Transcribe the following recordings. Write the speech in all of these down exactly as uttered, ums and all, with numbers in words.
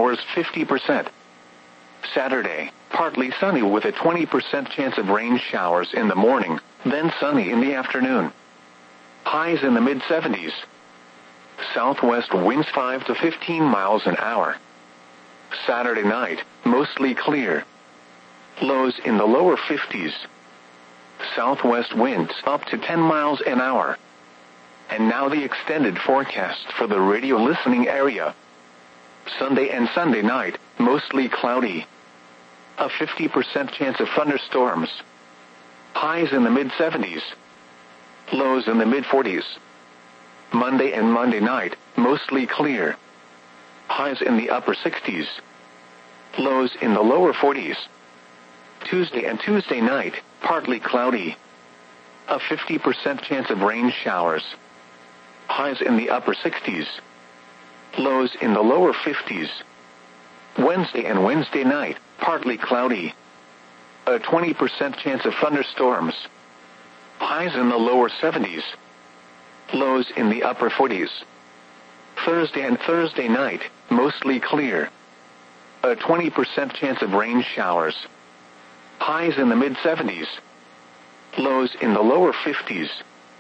showers fifty percent. Saturday, partly sunny with a twenty percent chance of rain showers in the morning, then sunny in the afternoon. Highs in the mid seventies. Southwest winds five to fifteen miles an hour. Saturday night, mostly clear. Lows in the lower fifties. Southwest winds up to ten miles an hour. And now the extended forecast for the radio listening area. Sunday and Sunday night, mostly cloudy. A fifty percent chance of thunderstorms. Highs in the mid seventies. Lows in the mid forties. Monday and Monday night, mostly clear. Highs in the upper sixties. Lows in the lower forties. Tuesday and Tuesday night, partly cloudy. A fifty percent chance of rain showers. Highs in the upper sixties. Lows in the lower fifties. Wednesday and Wednesday night, partly cloudy. A twenty percent chance of thunderstorms. Highs in the lower seventies. Lows in the upper forties. Thursday and Thursday night, mostly clear. A twenty percent chance of rain showers. Highs in the mid seventies. Lows in the lower fifties.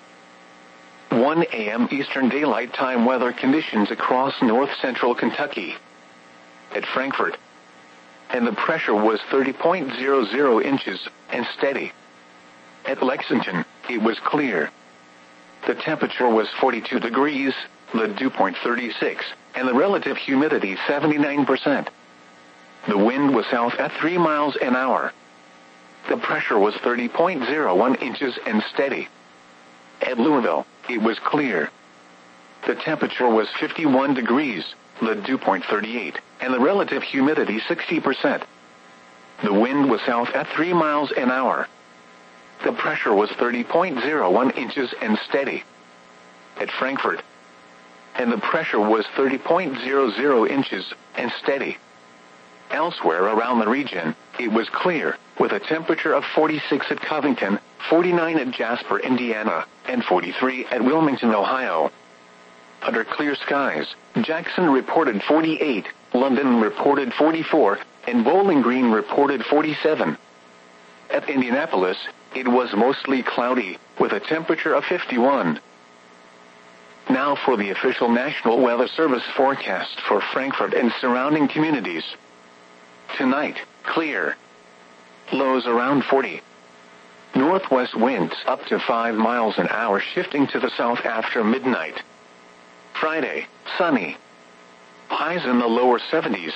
one a m Eastern Daylight Time weather conditions across north central Kentucky. At Frankfort. And the pressure was thirty point zero zero inches, and steady. At Lexington, it was clear. The temperature was forty-two degrees, the dew point thirty-six, and the relative humidity seventy-nine percent. The wind was south at three miles an hour. The pressure was thirty point zero one inches and steady. At Louisville, it was clear. The temperature was fifty-one degrees, the dew point thirty-eight, and the relative humidity sixty percent. The wind was south at three miles an hour. The pressure was thirty point zero one inches and steady. At Frankfort. And the pressure was thirty point zero zero inches and steady. Elsewhere around the region, it was clear, with a temperature of forty-six at Covington, forty-nine at Jasper, Indiana, and forty-three at Wilmington, Ohio. Under clear skies, Jackson reported forty-eight, London reported forty-four, and Bowling Green reported forty-seven. At Indianapolis, it was mostly cloudy, with a temperature of fifty-one. Now for the official National Weather Service forecast for Frankfort and surrounding communities. Tonight, clear. Lows around forty. Northwest winds up to five miles an hour shifting to the south after midnight. Friday, sunny. Highs in the lower seventies.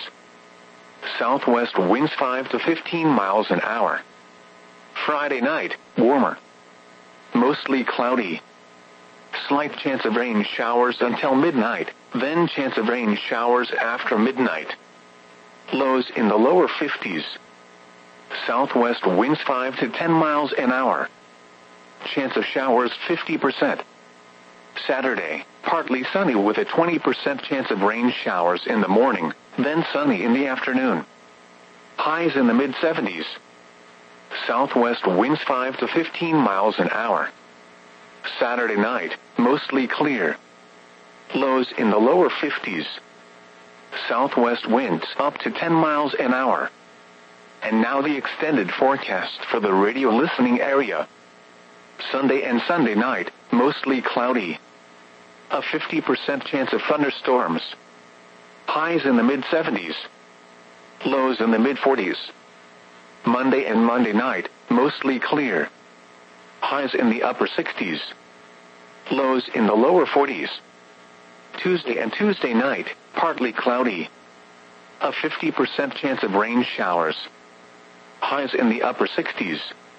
Southwest winds five to fifteen miles an hour. Friday night, warmer. Mostly cloudy. Slight chance of rain showers until midnight, then chance of rain showers after midnight. Lows in the lower fifties. Southwest winds five to ten miles an hour. Chance of showers fifty percent. Saturday, partly sunny with a twenty percent chance of rain showers in the morning, then sunny in the afternoon. Highs in the mid seventies. Southwest winds five to fifteen miles an hour. Saturday night, mostly clear. Lows in the lower fifties. Southwest winds up to ten miles an hour. And now the extended forecast for the radio listening area. Sunday and Sunday night, mostly cloudy. A fifty percent chance of thunderstorms. Highs in the mid seventies. Lows in the mid forties. Monday and Monday night, mostly clear. Highs in the upper sixties. Lows in the lower forties. Tuesday and Tuesday night, partly cloudy. A fifty percent chance of rain showers. Highs in the upper sixties.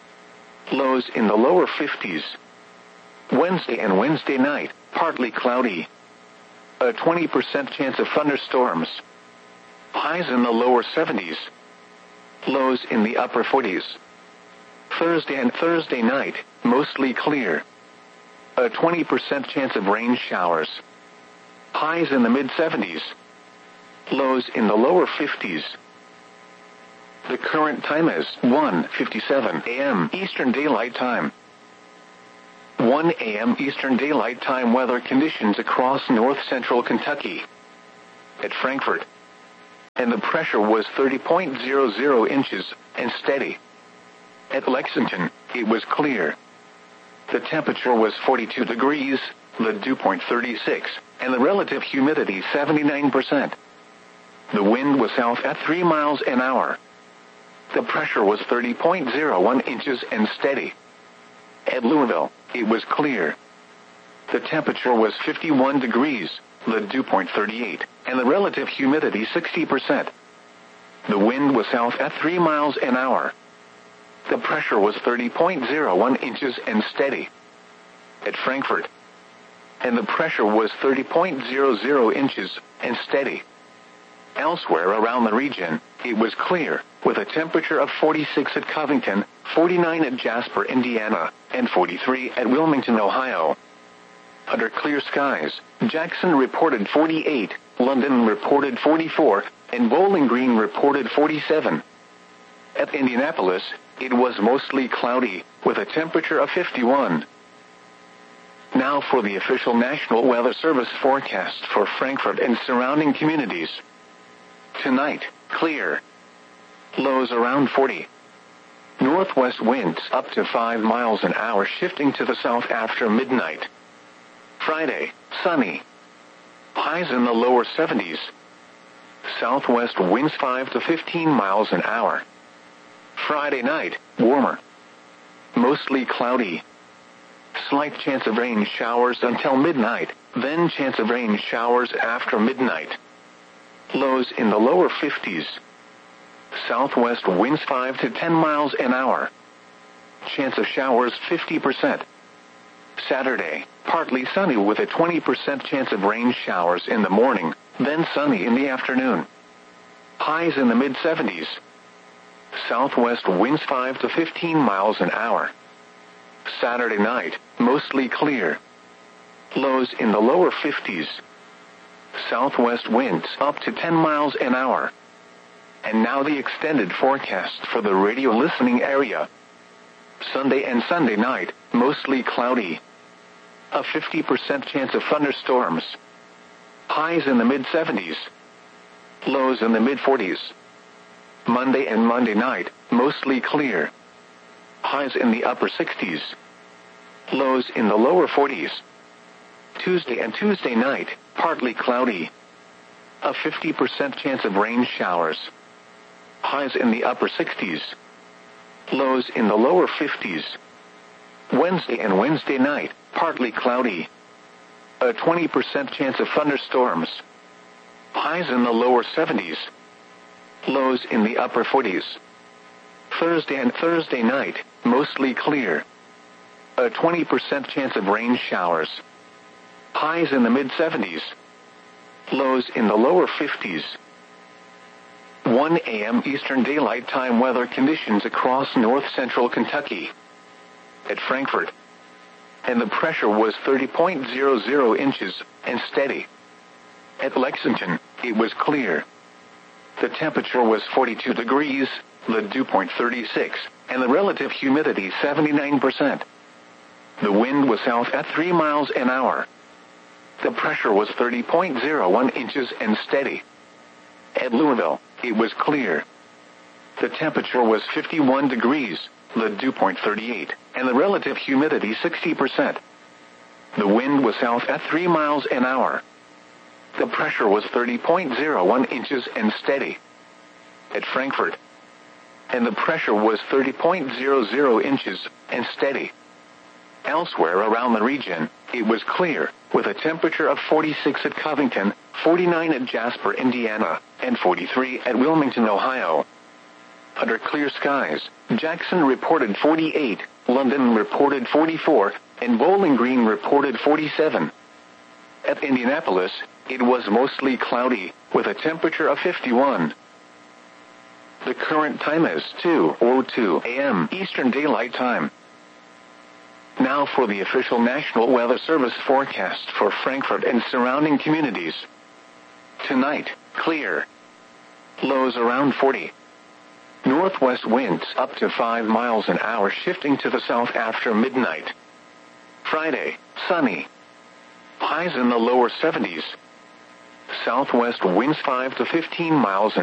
Lows in the lower fifties. Wednesday and Wednesday night, partly cloudy. A twenty percent chance of thunderstorms. Highs in the lower seventies. Lows in the upper forties. Thursday and Thursday night, mostly clear. A twenty percent chance of rain showers. Highs in the mid seventies. Lows in the lower fifties. The current time is one fifty-seven a m Eastern Daylight Time. one a m Eastern Daylight Time weather conditions across north central Kentucky. At Frankfort. and the pressure was thirty point zero zero inches and steady. At Lexington, it was clear. The temperature was forty-two degrees, the dew point thirty-six, and the relative humidity seventy-nine percent. The wind was south at three miles an hour. The pressure was thirty point zero one inches and steady. At Louisville, it was clear. The temperature was fifty-one degrees, the dew point thirty-eight, and the relative humidity sixty percent. The wind was south at three miles an hour. The pressure was thirty point zero one inches and steady. At Frankfort, and the pressure was thirty point zero zero inches and steady. Elsewhere around the region, it was clear, with a temperature of forty-six at Covington, forty-nine at Jasper, Indiana, and forty-three at Wilmington, Ohio. Under clear skies, Jackson reported forty-eight, London reported forty-four, and Bowling Green reported forty-seven. At Indianapolis, it was mostly cloudy, with a temperature of fifty-one. Now for the official National Weather Service forecast for Frankfort and surrounding communities. Tonight, clear. Lows around forty. Northwest winds up to five miles an hour, shifting to the south after midnight. Friday, sunny. Highs in the lower seventies. Southwest winds five to fifteen miles an hour. Friday night, warmer. Mostly cloudy. Slight chance of rain showers until midnight, then chance of rain showers after midnight. Lows in the lower fifties. Southwest winds five to ten miles an hour. Chance of showers fifty percent. Saturday, partly sunny with a twenty percent chance of rain showers in the morning, then sunny in the afternoon. Highs in the mid seventies. Southwest winds five to fifteen miles an hour. Saturday night, mostly clear. Lows in the lower fifties. Southwest winds up to ten miles an hour. And now the extended forecast for the radio listening area. Sunday and Sunday night, mostly cloudy. A fifty percent chance of thunderstorms. Highs in the mid seventies. Lows in the mid forties. Monday and Monday night, mostly clear. Highs in the upper sixties. Lows in the lower forties. Tuesday and Tuesday night, partly cloudy. A fifty percent chance of rain showers. Highs in the upper sixties. Lows in the lower fifties. Wednesday and Wednesday night, partly cloudy. A twenty percent chance of thunderstorms. Highs in the lower seventies. Lows in the upper forties. Thursday and Thursday night, mostly clear. A twenty percent chance of rain showers. Highs in the mid seventies. Lows in the lower fifties. one a m Eastern Daylight Time weather conditions across north central Kentucky. At Frankfort, and the pressure was thirty point zero zero inches and steady. At Lexington, it was clear. The temperature was forty-two degrees, the dew point thirty-six, and the relative humidity seventy-nine percent. The wind was south at three miles an hour. The pressure was thirty point zero one inches and steady. At Louisville, it was clear. The temperature was fifty-one degrees, the dew point thirty-eight, and the relative humidity sixty percent. The wind was south at three miles an hour. The pressure was thirty point zero one inches and steady. At Frankfort, and the pressure was thirty point zero zero inches and steady. Elsewhere around the region, it was clear, with a temperature of forty-six at Covington, forty-nine at Jasper, Indiana, and forty-three at Wilmington, Ohio. Under clear skies, Jackson reported forty-eight, London reported forty-four, and Bowling Green reported forty-seven. At Indianapolis, it was mostly cloudy, with a temperature of fifty-one. The current time is two oh two a m Eastern Daylight Time. Now for the official National Weather Service forecast for Frankfort and surrounding communities. Tonight, clear. Lows around forty. Northwest winds up to five miles an hour, shifting to the south after midnight. Friday, sunny. Highs in the lower seventies. Southwest winds five to fifteen miles an hour.